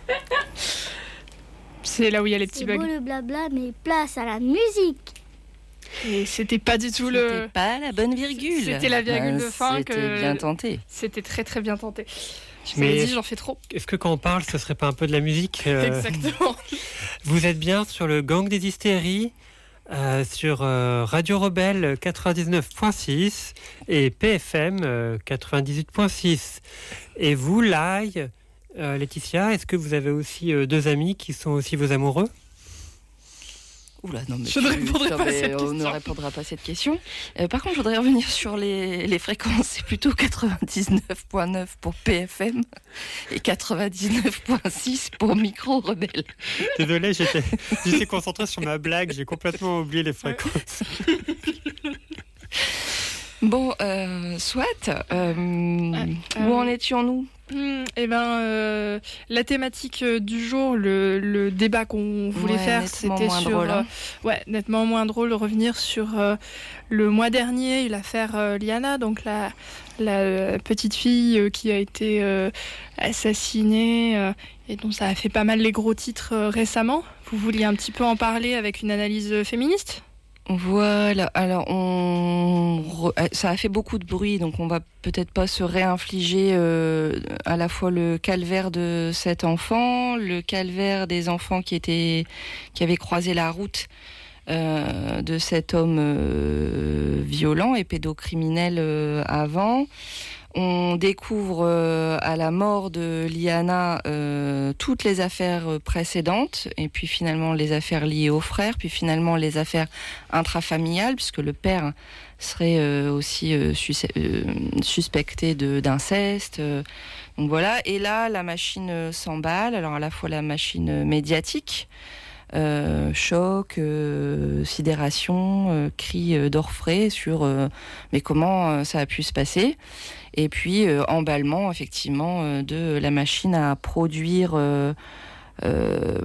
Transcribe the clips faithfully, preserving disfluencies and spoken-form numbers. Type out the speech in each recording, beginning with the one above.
C'est là où il y a les petits C'est bugs. beau le blabla, mais place à la musique. Et c'était pas du tout C'était le... C'était pas la bonne virgule. C'était la virgule Ah, de fin C'était que... bien tenté. C'était très très bien tenté. Je Mais m'avais dit, j'en fais trop. Est-ce que quand on parle, ce serait pas un peu de la musique euh, Exactement. Vous êtes bien sur le Gang des Hystéries, euh, sur euh, Radio Rebelle quatre-vingt-dix-neuf virgule six et P F M euh, quatre-vingt-dix-huit virgule six. Et vous, Lai, euh, Laetitia, est-ce que vous avez aussi euh, deux amis qui sont aussi vos amoureux ? Oula, non, mais Je ne tu- répondrai non, pas à mais cette on ne question. répondra pas à cette question. Euh, par contre, je voudrais revenir sur les, les fréquences. C'est plutôt quatre-vingt-dix-neuf virgule neuf pour P F M et quatre-vingt-dix-neuf virgule six pour Micro Rebelle. Désolé, j'étais, j'étais concentré sur ma blague, j'ai complètement oublié les fréquences. Bon, euh, soit. Euh, euh, où en étions-nous ? Hmm, eh ben, euh, la thématique euh, du jour, le, le débat qu'on voulait Ouais, faire, nettement c'était moins sur, drôle, hein. euh, ouais, nettement moins drôle, revenir sur euh, le mois dernier, l'affaire euh, Liana, donc la, la petite fille euh, qui a été euh, assassinée euh, et dont ça a fait pas mal les gros titres euh, récemment. Vous vouliez un petit peu en parler avec une analyse euh, féministe ? Voilà, alors on re- ça a fait beaucoup de bruit, donc on va peut-être pas se réinfliger euh, à la fois le calvaire de cet enfant, le calvaire des enfants qui étaient qui avaient croisé la route euh, de cet homme euh, violent et pédocriminel euh, avant. On découvre euh, à la mort de Liana euh, toutes les affaires précédentes, et puis finalement les affaires liées aux frères, puis finalement les affaires intrafamiliales, puisque le père serait euh, aussi euh, sus- euh, suspecté de, d'inceste. Euh, donc voilà, et là la machine s'emballe, alors à la fois la machine médiatique, Euh, choc, euh, sidération, euh, cris euh, d'orfraie sur euh, mais comment euh, ça a pu se passer, et puis euh, emballement effectivement euh, de la machine à produire euh, euh,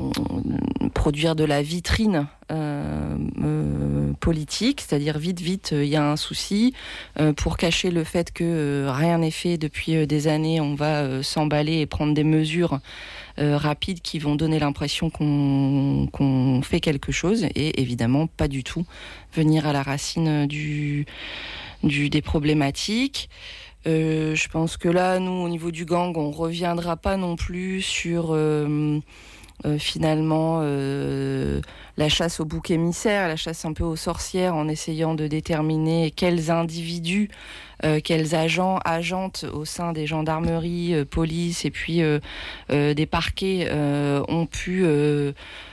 produire de la vitrine euh, euh, politique, c'est-à-dire vite vite il euh, y a un souci euh, pour cacher le fait que euh, rien n'est fait depuis euh, des années, on va euh, s'emballer et prendre des mesures Euh, rapides qui vont donner l'impression qu'on, qu'on fait quelque chose, et évidemment pas du tout venir à la racine du, du, des problématiques. Euh, je pense que là, nous, au niveau du gang, on reviendra pas non plus sur euh, euh, finalement euh, la chasse au bouc émissaire, la chasse un peu aux sorcières, en essayant de déterminer quels individus, euh, quels agents, agentes au sein des gendarmeries, euh, police et puis euh, euh, des parquets euh, ont pu euh,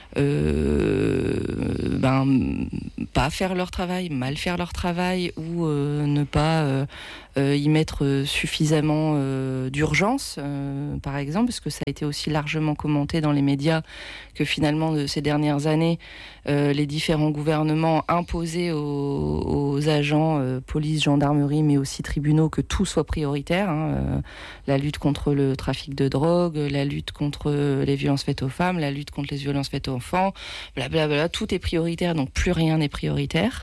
euh, ben, pas faire leur travail, mal faire leur travail, ou euh, ne pas euh, euh, y mettre suffisamment euh, d'urgence, euh, par exemple, parce que ça a été aussi largement commenté dans les médias que finalement de ces dernières années, euh, les différents gouvernements imposaient aux, aux agents, euh, police, gendarmerie, mais aussi tribunaux, que tout soit prioritaire, hein, euh, la lutte contre le trafic de drogue, la lutte contre les violences faites aux femmes, la lutte contre les violences faites aux enfants, blablabla, tout est prioritaire, donc plus rien n'est prioritaire.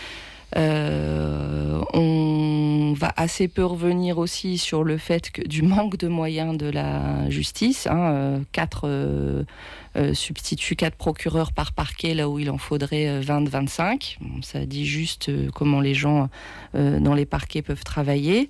Euh, on va assez peu revenir aussi sur le fait que du manque de moyens de la justice, hein, euh, quatre euh, euh, substituts, quatre procureurs par parquet, là où il en faudrait vingt à vingt-cinq. Bon, ça dit juste euh, comment les gens euh, dans les parquets peuvent travailler.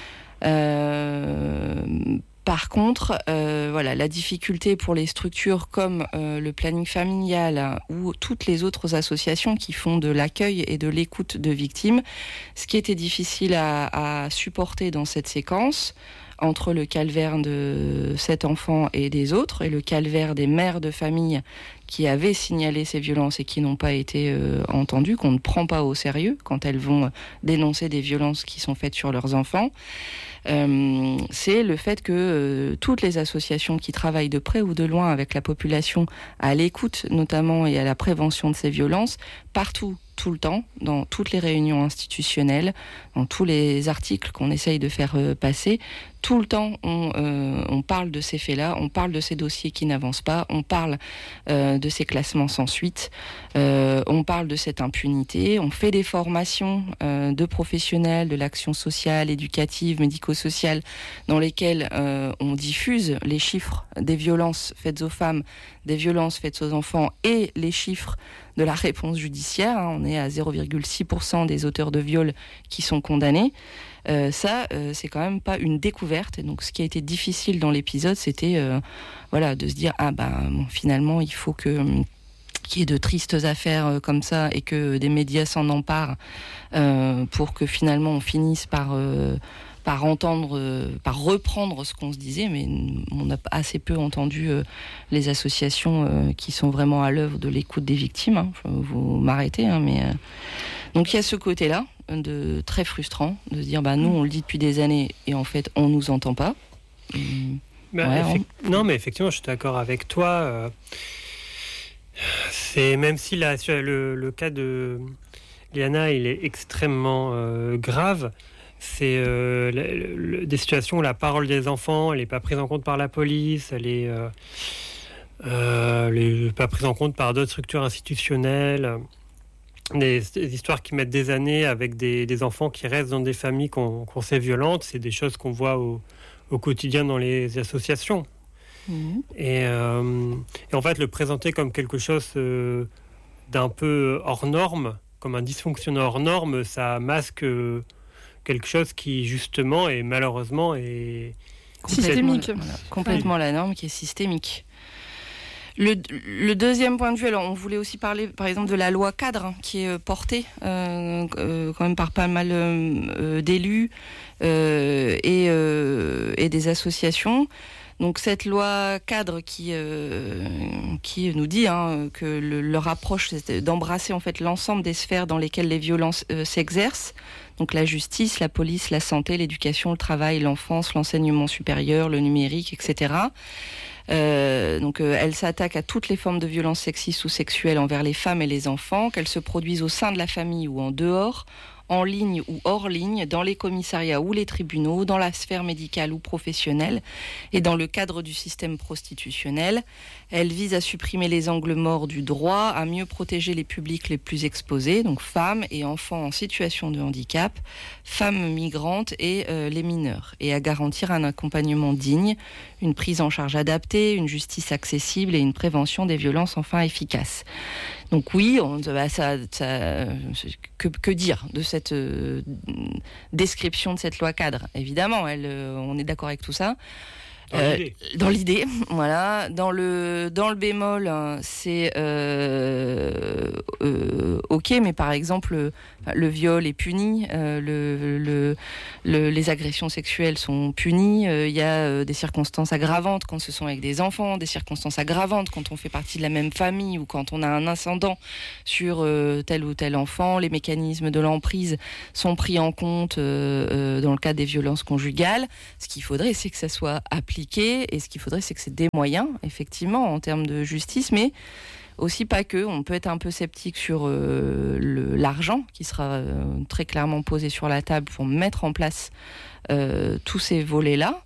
Euh, Par contre, euh, voilà, la difficulté pour les structures comme euh, le planning familial, hein, ou toutes les autres associations qui font de l'accueil et de l'écoute de victimes, ce qui était difficile à, à supporter dans cette séquence, entre le calvaire de cet enfant et des autres, et le calvaire des mères de famille qui avaient signalé ces violences et qui n'ont pas été euh, entendues, qu'on ne prend pas au sérieux quand elles vont dénoncer des violences qui sont faites sur leurs enfants. Euh, c'est le fait que euh, toutes les associations qui travaillent de près ou de loin avec la population, à l'écoute notamment et à la prévention de ces violences, partout, tout le temps, dans toutes les réunions institutionnelles, dans tous les articles qu'on essaye de faire euh, passer, tout le temps, on, euh, on parle de ces faits-là, on parle de ces dossiers qui n'avancent pas, on parle euh, de ces classements sans suite, euh, on parle de cette impunité, on fait des formations euh, de professionnels de l'action sociale, éducative, médico-sociale, dans lesquelles euh, on diffuse les chiffres des violences faites aux femmes, des violences faites aux enfants et les chiffres de la réponse judiciaire. On est à zéro virgule six pour cent des auteurs de viol qui sont condamnés. Euh, ça, euh, c'est quand même pas une découverte. Et donc, ce qui a été difficile dans l'épisode, c'était euh, voilà, de se dire ah bah bon, finalement, il faut que qu'il y ait de tristes affaires euh, comme ça et que des médias s'en emparent euh, pour que finalement on finisse par euh, par entendre, euh, par reprendre ce qu'on se disait, mais on a assez peu entendu euh, les associations euh, qui sont vraiment à l'œuvre de l'écoute des victimes. Hein. Vous m'arrêtez, hein, mais euh... donc il y a ce côté-là de très frustrant de se dire bah nous on le dit depuis des années et en fait on nous entend pas. Bah, ouais, effect... on... Non mais effectivement je suis d'accord avec toi. Euh... C'est même si la, le, le cas de Liana il est extrêmement euh, grave. C'est euh, le, le, des situations où la parole des enfants elle n'est pas prise en compte par la police, elle est, euh, euh, elle est pas prise en compte par d'autres structures institutionnelles. Des, des histoires qui mettent des années avec des, des enfants qui restent dans des familles qu'on, qu'on sait violentes, c'est des choses qu'on voit au, au quotidien dans les associations. Mmh. Et, euh, et en fait, le présenter comme quelque chose euh, d'un peu hors norme, comme un dysfonctionnement hors norme, ça masque euh, quelque chose qui, justement, et malheureusement, est systémique. Complètement, voilà, complètement la norme qui est systémique. Le, le deuxième point de vue, alors on voulait aussi parler par exemple de la loi cadre hein, qui est portée euh, euh, quand même par pas mal euh, d'élus euh, et, euh, et des associations. Donc cette loi cadre qui, euh, qui nous dit hein, que le, leur approche c'est d'embrasser en fait l'ensemble des sphères dans lesquelles les violences euh, s'exercent. Donc la justice, la police, la santé, l'éducation, le travail, l'enfance, l'enseignement supérieur, le numérique, et cetera. Euh, donc euh, elle s'attaque à toutes les formes de violences sexistes ou sexuelles envers les femmes et les enfants, qu'elles se produisent au sein de la famille ou en dehors, en ligne ou hors ligne, dans les commissariats ou les tribunaux, dans la sphère médicale ou professionnelle et dans le cadre du système prostitutionnel. Elle vise à supprimer les angles morts du droit, à mieux protéger les publics les plus exposés, donc femmes et enfants en situation de handicap, femmes migrantes et euh, les mineurs, et à garantir un accompagnement digne, une prise en charge adaptée, une justice accessible et une prévention des violences enfin efficace. Donc oui, on, bah, ça, ça, que, que dire de cette euh, description de cette loi cadre ? Évidemment, elle, euh, on est d'accord avec tout ça. Dans Euh, l'idée. dans l'idée, voilà. Dans le dans le bémol, hein, c'est euh, euh, ok, mais par exemple, le viol est puni, euh, le, le, le les agressions sexuelles sont punies. Il euh, y a euh, des circonstances aggravantes quand ce sont avec des enfants, des circonstances aggravantes quand on fait partie de la même famille ou quand on a un ascendant sur euh, tel ou tel enfant. Les mécanismes de l'emprise sont pris en compte euh, euh, dans le cas des violences conjugales. Ce qu'il faudrait, c'est que ça soit appliqué. Et ce qu'il faudrait, c'est que c'est des moyens, effectivement, en termes de justice, mais aussi pas que. On peut être un peu sceptique sur euh, le, l'argent qui sera euh, très clairement posé sur la table pour mettre en place euh, tous ces volets-là.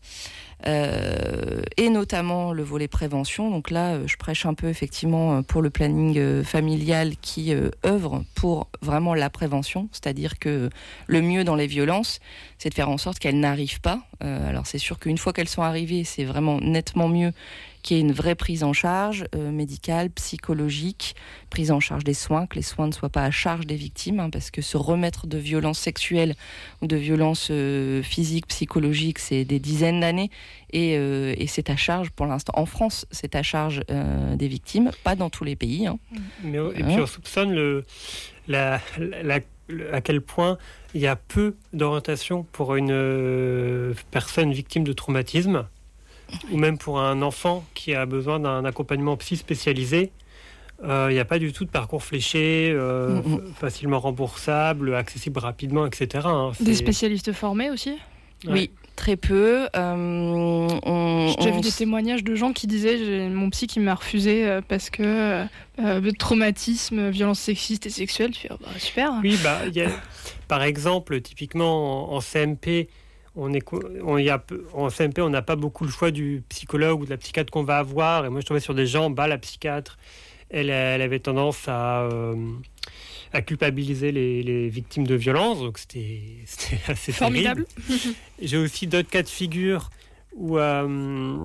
Euh, et notamment le volet prévention. Donc là, euh, je prêche un peu effectivement pour le planning euh, familial qui euh, œuvre pour vraiment la prévention, c'est-à-dire que le mieux dans les violences, c'est de faire en sorte qu'elles n'arrivent pas. Euh, alors c'est sûr qu'une fois qu'elles sont arrivées, c'est vraiment nettement mieux qu'il y ait une vraie prise en charge euh, médicale, psychologique, prise en charge des soins, que les soins ne soient pas à charge des victimes, hein, parce que se remettre de violences sexuelles ou de violences euh, physiques, psychologiques, c'est des dizaines d'années, et, euh, et c'est à charge pour l'instant. En France, c'est à charge euh, des victimes, pas dans tous les pays. Hein. Mais, et puis on soupçonne le, la, la, la, à quel point il y a peu d'orientation pour une euh, personne victime de traumatisme, ou même pour un enfant qui a besoin d'un accompagnement psy spécialisé. Il euh, n'y a pas du tout de parcours fléché, euh, mmh. facilement remboursable, accessible rapidement, et cetera. Hein. Des spécialistes formés aussi ? Ouais. Oui, très peu. Euh, on, J'ai déjà on... vu des témoignages de gens qui disaient j'ai mon psy qui m'a refusé parce que euh, traumatisme, violence sexiste et sexuelle. Tu fais oh, bah, super. Oui, bah, y a, par exemple, typiquement en, en C M P, on est, on y a, en C M P, on n'a pas beaucoup le choix du psychologue ou de la psychiatre qu'on va avoir. Et moi, je tombais sur des gens, bah, la psychiatre, elle, elle avait tendance à, euh, à culpabiliser les, les victimes de violences. Donc, c'était, c'était assez formidable. Terrible. J'ai aussi d'autres cas de figure où, euh,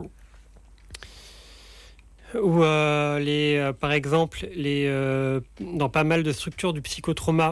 où euh, les, euh, par exemple, les, euh, dans pas mal de structures du psychotrauma,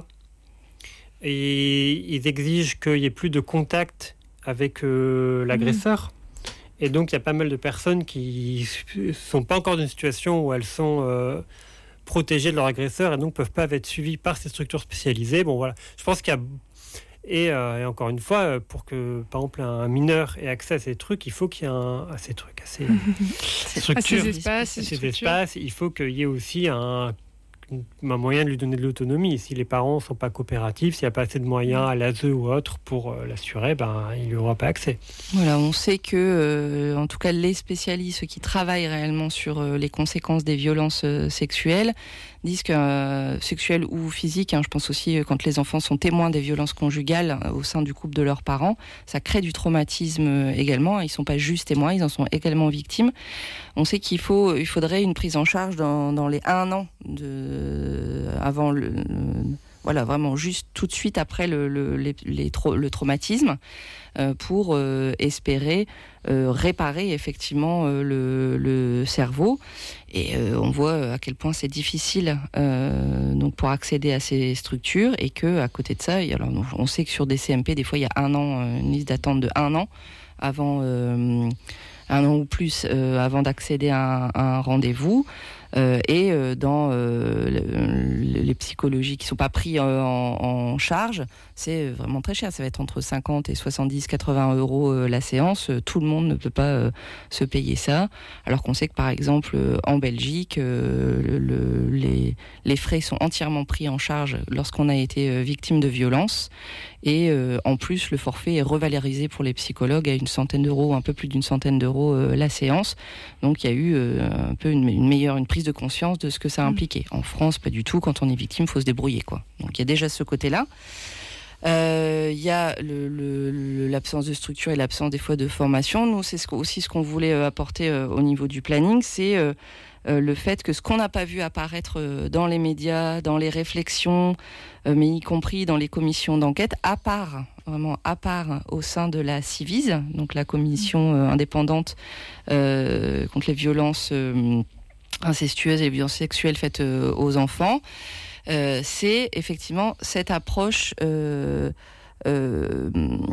et ils exigent qu'il n'y ait plus de contact avec euh, l'agresseur. Mmh. Et donc, il y a pas mal de personnes qui ne sont pas encore dans une situation où elles sont euh, protégées de leur agresseur et donc ne peuvent pas être suivies par ces structures spécialisées. Bon, voilà. Je pense qu'il y a... Et, euh, et encore une fois, pour que, par exemple, un mineur ait accès à ces trucs, il faut qu'il y ait un... à ces trucs, à ces structures, à ces espaces, à ces espaces. Il faut qu'il y ait aussi un... un moyen de lui donner de l'autonomie. Si les parents ne sont pas coopératifs, s'il n'y a pas assez de moyens à l'A S E ou autre pour euh, l'assurer, ben, il n'y aura pas accès. Voilà, on sait que, euh, en tout cas, les spécialistes, ceux qui travaillent réellement sur euh, les conséquences des violences euh, sexuelles, disent que euh, sexuelles ou physiques, hein, je pense aussi euh, quand les enfants sont témoins des violences conjugales euh, au sein du couple de leurs parents, ça crée du traumatisme euh, également. Ils ne sont pas juste témoins, ils en sont également victimes. On sait qu'il faut, il faudrait une prise en charge dans, dans les un an de, avant le, le voilà, vraiment juste tout de suite après le, le, les, les tra- le traumatisme euh, pour euh, espérer euh, réparer effectivement euh, le, le cerveau. Et euh, on voit à quel point c'est difficile euh, donc pour accéder à ces structures et que à côté de ça, alors on sait que sur des C M P, des fois il y a un an, une liste d'attente de un an avant euh, un an ou plus euh, avant d'accéder à un, à un rendez-vous. Euh, et euh, dans euh, le, les psychologies qui ne sont pas pris euh, en, en charge, c'est vraiment très cher. Ça va être entre cinquante et soixante-dix, quatre-vingts euros euh, la séance. Tout le monde ne peut pas euh, se payer ça. Alors qu'on sait que par exemple euh, en Belgique, euh, le, le, les, les frais sont entièrement pris en charge lorsqu'on a été euh, victime de violence. Et euh, en plus, le forfait est revalorisé pour les psychologues à une centaine d'euros, un peu plus d'une centaine d'euros euh, la séance. Donc il y a eu euh, un peu une, une meilleure, une prise de conscience de ce que ça impliquait. En France, pas du tout. Quand on est victime, il faut se débrouiller, quoi. Donc il y a déjà ce côté-là. Il euh, y a le, le, le, l'absence de structure et l'absence des fois de formation. Nous, c'est ce, aussi ce qu'on voulait euh, apporter euh, au niveau du planning, c'est euh, euh, le fait que ce qu'on n'a pas vu apparaître euh, dans les médias, dans les réflexions, euh, mais y compris dans les commissions d'enquête, à part, vraiment à part au sein de la Civise, donc la commission euh, indépendante euh, contre les violences euh, incestueuses et les violences sexuelles faites euh, aux enfants. Euh, c'est effectivement cette approche, euh, euh,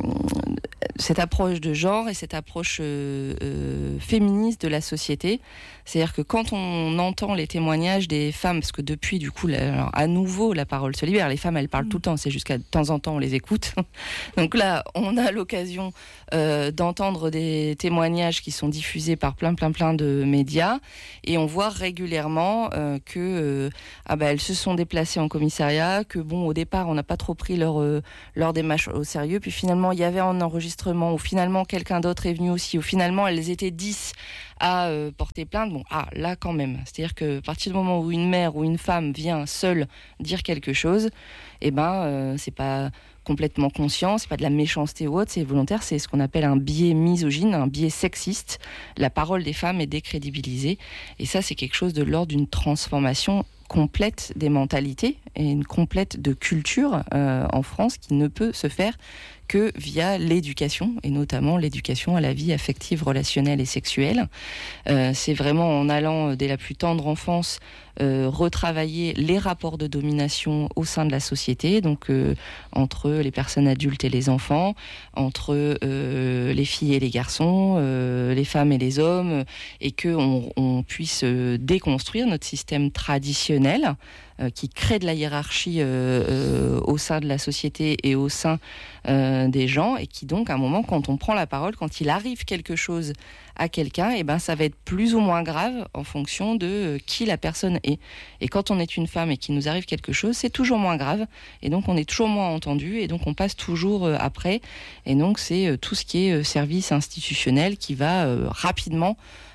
cette approche de genre et cette approche euh, euh, féministe de la société. C'est-à-dire que quand on entend les témoignages des femmes, parce que depuis, du coup, la, alors, à nouveau, la parole se libère. Les femmes, elles parlent mmh. tout le temps, c'est jusqu'à de temps en temps, on les écoute. Donc là, on a l'occasion euh, d'entendre des témoignages qui sont diffusés par plein, plein, plein de médias. Et on voit régulièrement euh, que euh, ah bah, elles se sont déplacées en commissariat, que bon, au départ, on n'a pas trop pris leur, euh, leur démarche au sérieux. Puis finalement, il y avait un enregistrement où finalement, quelqu'un d'autre est venu aussi, où finalement, elles étaient dix à euh, porter plainte. Bon, ah, là quand même. C'est-à-dire qu'à partir du moment où une mère ou une femme vient seule dire quelque chose, eh ben, euh, c'est pas complètement conscient, c'est pas de la méchanceté ou autre, c'est volontaire, c'est ce qu'on appelle un biais misogyne, un biais sexiste. La parole des femmes est décrédibilisée. Et ça, c'est quelque chose de l'ordre d'une transformation complète des mentalités et une complète de culture euh, en France qui ne peut se faire que via l'éducation, et notamment l'éducation à la vie affective, relationnelle et sexuelle. Euh, c'est vraiment en allant dès la plus tendre enfance euh, retravailler les rapports de domination au sein de la société, donc euh, entre les personnes adultes et les enfants, entre euh, les filles et les garçons, euh, les femmes et les hommes, et qu'on on puisse euh, déconstruire notre système traditionnel euh, qui crée de la hiérarchie euh, euh, au sein de la société et au sein euh, des gens, et qui donc à un moment, quand on prend la parole, quand il arrive quelque chose à quelqu'un, et ben ça va être plus ou moins grave en fonction de euh, qui la personne est. Et quand on est une femme et qu'il nous arrive quelque chose, c'est toujours moins grave, et donc on est toujours moins entendu, et donc on passe toujours euh, après. Et donc c'est euh, tout ce qui est euh, service institutionnel qui va euh, rapidement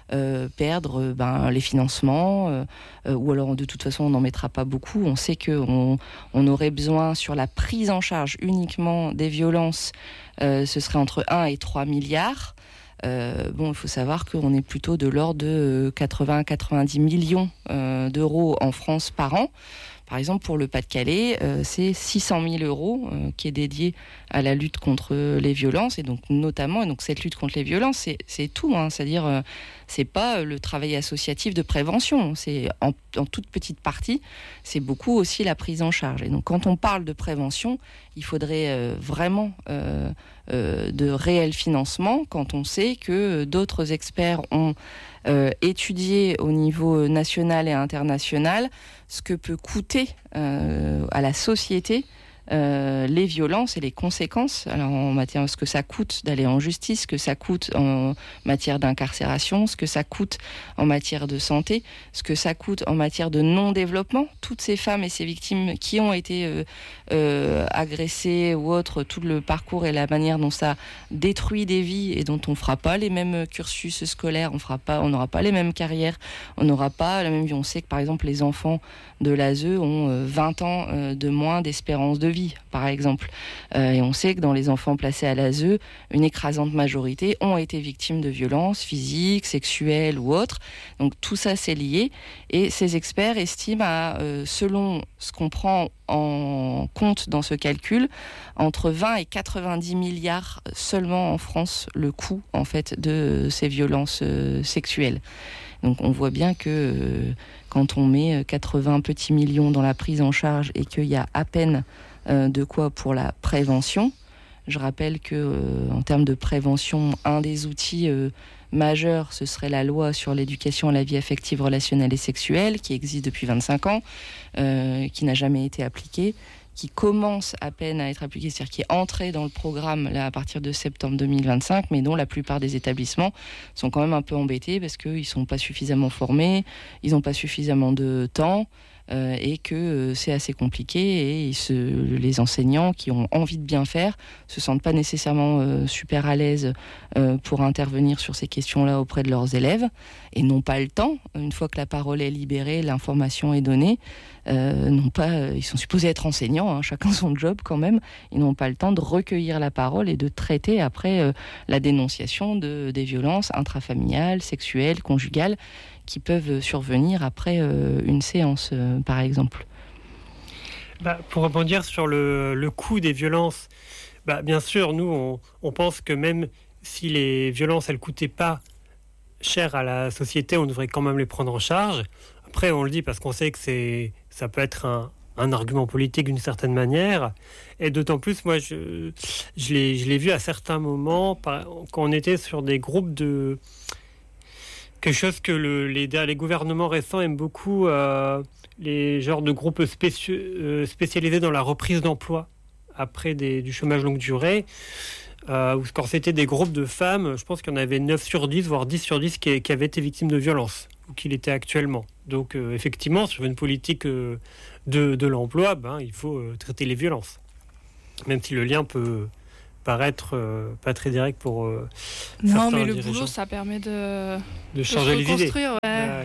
euh, perdre euh, ben, les financements, euh, euh, ou alors de toute façon on n'en mettra pas beaucoup. On sait qu'on on aurait besoin sur la prise en charge uniquement des violences, euh, ce serait entre un et trois milliards. Euh, bon, il faut savoir qu'on est plutôt de l'ordre de quatre-vingts à quatre-vingt-dix millions euh, d'euros en France par an. Par exemple, pour le Pas-de-Calais, euh, c'est six cent mille euros euh, qui est dédié à la lutte contre les violences. Et donc, notamment, et donc cette lutte contre les violences, c'est, c'est tout. Hein, c'est-à-dire, euh, c'est pas le travail associatif de prévention. C'est en, en toute petite partie, c'est beaucoup aussi la prise en charge. Et donc, quand on parle de prévention, il faudrait euh, vraiment euh, euh, de réels financements. Quand on sait que d'autres experts ont euh, étudié au niveau national et international ce que peut coûter euh, à la société euh, les violences et les conséquences. Alors en matière, ce que ça coûte d'aller en justice, ce que ça coûte en matière d'incarcération, ce que ça coûte en matière de santé, ce que ça coûte en matière de non-développement. Toutes ces femmes et ces victimes qui ont été euh, euh, agressées ou autres, tout le parcours et la manière dont ça détruit des vies et dont on ne fera pas les mêmes cursus scolaires, on fera pas, on n'aura pas les mêmes carrières, on n'aura pas la même vie. On sait que par exemple les enfants de l'A S E ont vingt ans de moins d'espérance de vie, par exemple. Euh, et on sait que dans les enfants placés à l'A S E, une écrasante majorité ont été victimes de violences physiques, sexuelles ou autres. Donc tout ça, c'est lié. Et ces experts estiment, à, euh, selon ce qu'on prend en compte dans ce calcul, entre vingt et quatre-vingt-dix milliards seulement en France, le coût en fait, de ces violences euh, sexuelles. Donc on voit bien que euh, quand on met quatre-vingts petits millions dans la prise en charge et qu'il y a à peine euh, de quoi pour la prévention, je rappelle que euh, en termes de prévention, un des outils euh, majeurs, ce serait la loi sur l'éducation à la vie affective, relationnelle et sexuelle, qui existe depuis vingt-cinq ans, euh, qui n'a jamais été appliquée, qui commence à peine à être appliquée, c'est-à-dire qui est entrée dans le programme là, à partir de septembre deux mille vingt-cinq, mais dont la plupart des établissements sont quand même un peu embêtés parce qu'ils ne sont pas suffisamment formés, ils n'ont pas suffisamment de temps, euh, et que euh, c'est assez compliqué, et ils se, les enseignants qui ont envie de bien faire ne se sentent pas nécessairement euh, super à l'aise euh, pour intervenir sur ces questions-là auprès de leurs élèves, et n'ont pas le temps, une fois que la parole est libérée, l'information est donnée, Euh, non pas, euh, ils sont supposés être enseignants, hein, chacun son job quand même, ils n'ont pas le temps de recueillir la parole et de traiter après euh, la dénonciation de, des violences intrafamiliales, sexuelles, conjugales, qui peuvent survenir après euh, une séance, euh, par exemple. Bah, pour rebondir sur le, le coût des violences, bah, bien sûr, nous, on, on pense que même si les violences, elles ne coûtaient pas cher à la société, on devrait quand même les prendre en charge. Après, on le dit parce qu'on sait que c'est, ça peut être un, un argument politique d'une certaine manière. Et d'autant plus, moi, je, je, l'ai, je l'ai vu à certains moments, par, quand on était sur des groupes de... Quelque chose que le, les, les gouvernements récents aiment beaucoup, euh, les genres de groupes spéciaux, euh, spécialisés dans la reprise d'emploi après des, du chômage longue durée. Euh, ou quand c'était des groupes de femmes, je pense qu'il y en avait neuf sur dix, voire dix sur dix qui, qui avaient été victimes de violences, ou qui l'étaient actuellement. Donc euh, effectivement, sur une politique euh, de, de l'emploi, ben, il faut euh, traiter les violences. Même si le lien peut paraître euh, pas très direct pour euh, non, mais le dirigeants. boulot, ça permet de, de changer de les idées. Ouais. Ouais.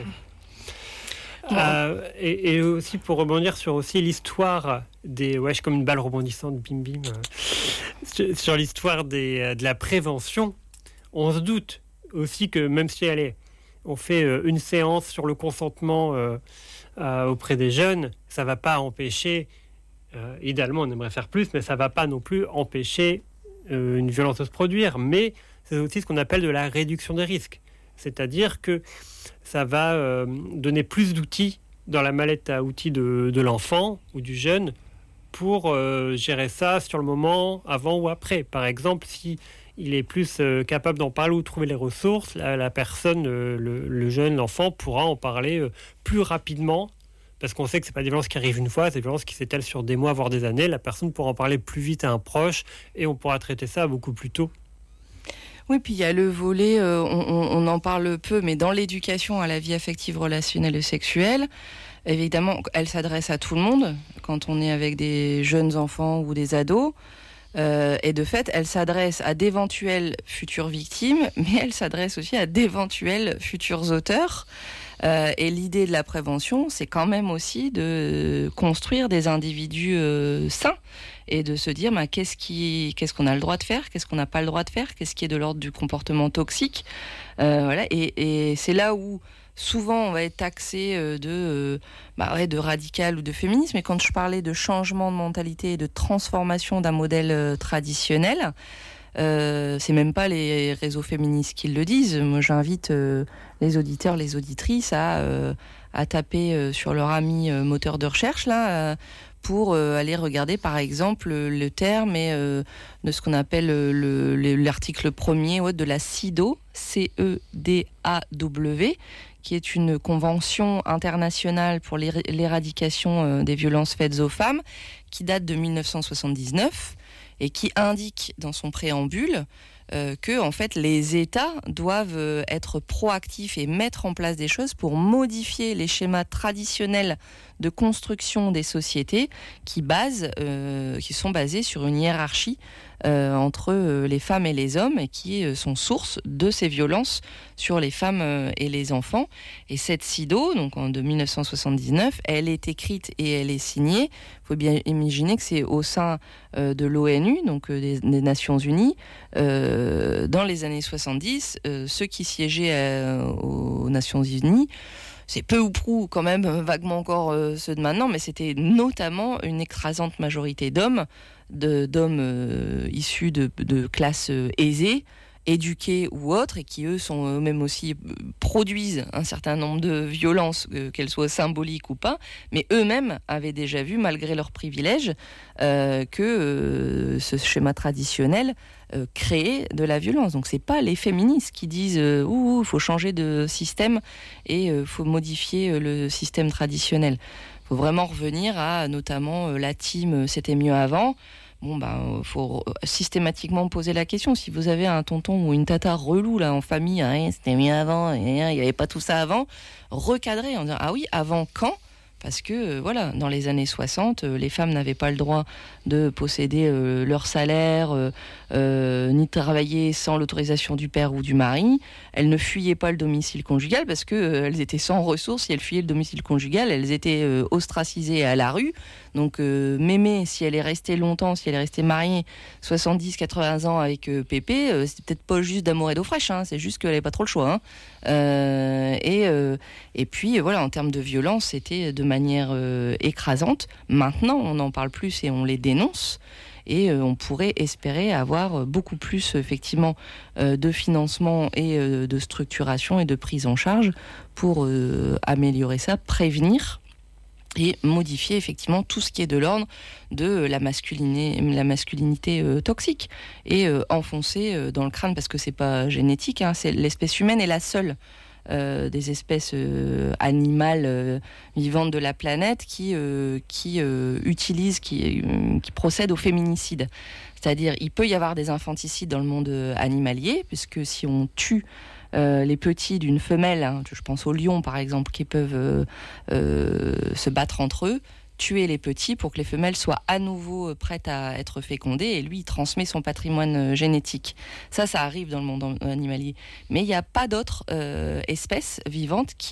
Euh, et, et aussi pour rebondir sur aussi l'histoire des... Ouais, je suis comme une balle rebondissante, bim bim. Euh, sur, sur l'histoire des, de la prévention, on se doute aussi que même si elle est, on fait euh, une séance sur le consentement euh, euh, auprès des jeunes, ça ne va pas empêcher, euh, idéalement on aimerait faire plus, mais ça ne va pas non plus empêcher euh, une violence de se produire. Mais c'est aussi ce qu'on appelle de la réduction des risques. C'est-à-dire que ça va euh, donner plus d'outils dans la mallette à outils de, de l'enfant ou du jeune pour euh, gérer ça sur le moment, avant ou après. Par exemple, si il est plus euh, capable d'en parler ou de trouver les ressources, la, la personne, euh, le, le jeune, l'enfant pourra en parler euh, plus rapidement, parce qu'on sait que c'est pas des violences qui arrivent une fois, c'est des violences qui s'étalent sur des mois, voire des années. La personne pourra en parler plus vite à un proche et on pourra traiter ça beaucoup plus tôt. Oui, puis il y a le volet, euh, on, on en parle peu, mais dans l'éducation à la vie affective, relationnelle et sexuelle, évidemment, elle s'adresse à tout le monde, quand on est avec des jeunes enfants ou des ados. Euh, et de fait, elle s'adresse à d'éventuelles futures victimes, mais elle s'adresse aussi à d'éventuels futurs auteurs. Euh, et l'idée de la prévention, c'est quand même aussi de construire des individus euh, sains et de se dire bah, qu'est-ce, qui, qu'est-ce qu'on a le droit de faire, qu'est-ce qu'on n'a pas le droit de faire, qu'est-ce qui est de l'ordre du comportement toxique. Euh, voilà. et, et c'est là où souvent on va être taxé de, euh, bah ouais, de radical ou de féminisme. Et quand je parlais de changement de mentalité et de transformation d'un modèle euh, traditionnel, Euh, c'est même pas les réseaux féministes qui le disent. Moi, j'invite euh, les auditeurs, les auditrices à, euh, à taper euh, sur leur ami euh, moteur de recherche là, euh, pour euh, aller regarder par exemple le terme et, euh, de ce qu'on appelle le, le, l'article premier ouais, de la CEDAW, C E D A W, qui est une convention internationale pour l'éradication euh, des violences faites aux femmes, qui date de dix-neuf cent soixante-dix-neuf. Et qui indique dans son préambule euh, que en fait, les États doivent euh, être proactifs et mettre en place des choses pour modifier les schémas traditionnels de construction des sociétés qui, basent, euh, qui sont basés sur une hiérarchie euh, entre euh, les femmes et les hommes et qui euh, sont source de ces violences sur les femmes euh, et les enfants. Et cette CEDAW, donc en, de dix-neuf cent soixante-dix-neuf, elle est écrite et elle est signée. Il faut bien imaginer que c'est au sein euh, de l'ONU, donc euh, des, des Nations Unies. Euh, dans les années soixante-dix, euh, ceux qui siégeaient euh, aux Nations Unies, c'est peu ou prou quand même, vaguement encore euh, ceux de maintenant, mais c'était notamment une écrasante majorité d'hommes, de, d'hommes euh, issus de, de classes euh, aisées, éduqués ou autres, et qui eux sont eux-mêmes aussi euh, produisent un certain nombre de violences, euh, qu'elles soient symboliques ou pas, mais eux-mêmes avaient déjà vu, malgré leurs privilèges, euh, que euh, ce schéma traditionnel euh, créait de la violence. Donc c'est pas les féministes qui disent euh, ouh, il faut changer de système et il euh, faut modifier euh, le système traditionnel. Il faut vraiment revenir à notamment euh, la team euh, c'était mieux avant. Bon, ben, faut systématiquement poser la question. Si vous avez un tonton ou une tata relou là en famille, hein, c'était mieux avant, il n'y avait pas tout ça avant, recadrer en disant ah oui, avant quand ? Parce que, voilà, dans les années soixante, les femmes n'avaient pas le droit de posséder euh, leur salaire, euh, euh, ni de travailler sans l'autorisation du père ou du mari. Elles ne fuyaient pas le domicile conjugal parce qu'elles euh, étaient sans ressources. Si elles fuyaient le domicile conjugal, elles étaient euh, ostracisées à la rue. Donc, euh, mémé, si elle est restée longtemps, si elle est restée mariée soixante-dix quatre-vingts ans avec euh, Pépé, euh, c'est peut-être pas juste d'amour et d'eau fraîche, hein, c'est juste qu'elle n'avait pas trop le choix. Hein. Euh, et, euh, et puis, voilà, en termes de violence, c'était de manière euh, écrasante. Maintenant, on n'en parle plus et on les dénonce. Et euh, on pourrait espérer avoir beaucoup plus, effectivement, euh, de financement et euh, de structuration et de prise en charge pour euh, améliorer ça, prévenir et modifier effectivement tout ce qui est de l'ordre de la masculinité, la masculinité euh, toxique et euh, enfoncer euh, dans le crâne, parce que c'est pas génétique, hein, c'est, l'espèce humaine est la seule euh, des espèces euh, animales euh, vivantes de la planète qui, euh, qui euh, utilise, qui, euh, qui procède au féminicide. C'est-à-dire, il peut y avoir des infanticides dans le monde animalier, puisque si on tue Euh, les petits d'une femelle, hein, je pense aux lions par exemple, qui peuvent euh, euh, se battre entre eux, tuer les petits pour que les femelles soient à nouveau prêtes à être fécondées, et lui il transmet son patrimoine génétique. Ça, ça arrive dans le monde animalier. Mais il n'y a pas d'autres euh, espèces vivantes qui